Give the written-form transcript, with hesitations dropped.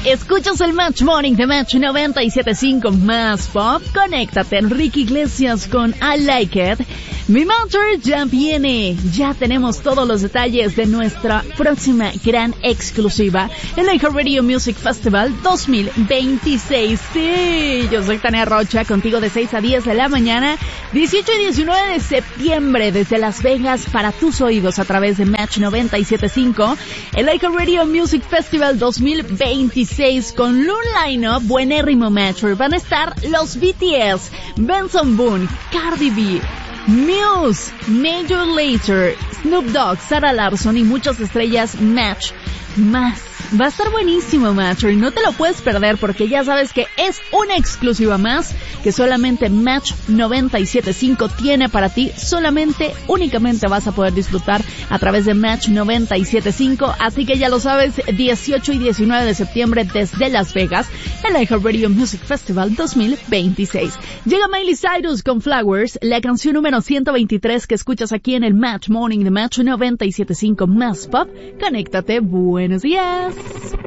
Escuchas el Match Morning de Match 97.5 más pop. Conéctate, Enrique Iglesias con I Like It. Mi Mentor ya viene. Ya tenemos todos los detalles de nuestra próxima gran exclusiva, el iHeartRadio Music Festival 2026. Sí, yo soy Tania Rocha, contigo de 6 a 10 de la mañana, 18 y 19 de septiembre, desde Las Vegas para tus oídos a través de Match 97.5, el iHeartRadio Music Festival 2026 con un line-up buenérrimo, Match. Van a estar los BTS, Benson Boone, Cardi B, Muse, Major Lazer, Snoop Dogg, Sarah Larsson y muchas estrellas Match más. Va a estar buenísimo, Match, y no te lo puedes perder porque ya sabes que es una exclusiva más que solamente Match 97.5 tiene para ti. Solamente, únicamente vas a poder disfrutar a través de Match 97.5, así que ya lo sabes, 18 y 19 de septiembre desde Las Vegas, el iHeartRadio Music Festival 2026. Llega Miley Cyrus con Flowers, la canción número 123 que escuchas aquí en el Match Morning de Match 97.5 más pop. Conéctate, buenos días.